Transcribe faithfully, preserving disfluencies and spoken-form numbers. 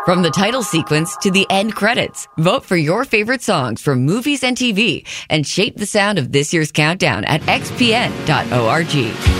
From the title sequence to the end credits, vote for your favorite songs from movies and T V and shape the sound of this year's countdown at x p n dot org.